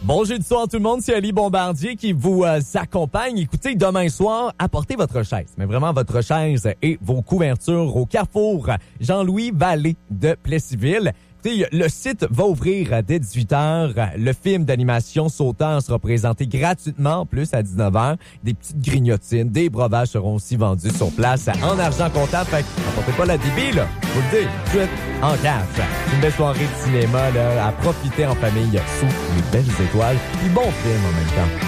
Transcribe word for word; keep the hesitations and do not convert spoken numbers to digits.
Bon jeudi soir tout le monde, c'est Ali Bombardier qui vous euh, accompagne. Écoutez, demain soir, apportez votre chaise, mais vraiment votre chaise et vos couvertures au Carrefour Jean-Louis Vallée de Plessisville. Écoutez, le site va ouvrir dès dix-huit heures. Le film d'animation Sautant sera présenté gratuitement, en plus à dix-neuf heures. Des petites grignotines, des breuvages seront aussi vendus sur place en argent comptable. Fait que n'apportez pas la débit, là. Je vous le dis, tout de suite, en cash. Une belle soirée de cinéma, là, à profiter en famille sous les belles étoiles. Puis bon film en même temps.